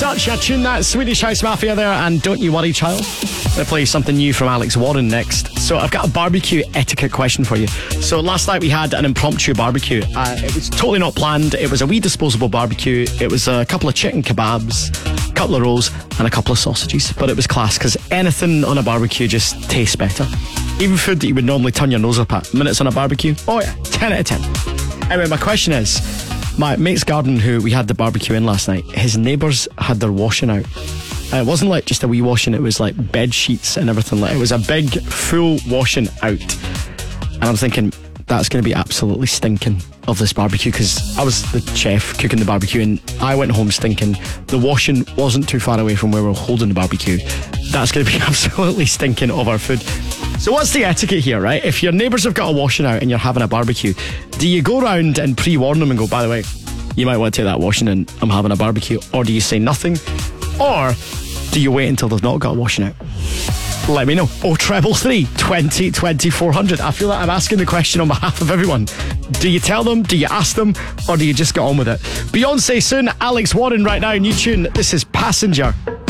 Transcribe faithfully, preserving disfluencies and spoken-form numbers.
Such a tune, that Swedish House Mafia there, and Don't You Worry Child. I'm going to play something new from Alex Warren next. So I've got a barbecue etiquette question for you. So last night we had an impromptu barbecue. Uh, it was totally not planned. It was a wee disposable barbecue. It was a couple of chicken kebabs, a couple of rolls, and a couple of sausages. But it was class, because anything on a barbecue just tastes better. Even food that you would normally turn your nose up at. Minutes on a barbecue, oh yeah, ten out of ten. Anyway, my question is, my mate's garden, who we had the barbecue in last night, his neighbours had their washing out. And it wasn't like just a wee washing, it was like bed sheets and everything. Like, it was a big, full washing out. And I'm thinking, that's going to be absolutely stinking of this barbecue, because I was the chef cooking the barbecue and I went home stinking. The washing wasn't too far away from where we were holding the barbecue. That's going to be absolutely stinking of our food. So what's the etiquette here, right? If your neighbours have got a washing out and you're having a barbecue, do you go round and pre-warn them and go, by the way, you might want to take that washing and I'm having a barbecue? Or do you say nothing? Or do you wait until they've not got a washing out? Let me know. Oh, treble three, twenty, twenty, four hundred. I feel like I'm asking the question on behalf of everyone. Do you tell them? Do you ask them? Or do you just get on with it? Beyonce soon, Alex Warren right now, new tune. This is Passenger.